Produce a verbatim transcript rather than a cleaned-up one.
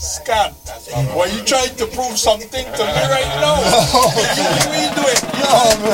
Scott, were you trying to prove something to me right now? You, you ain't doing. No, man.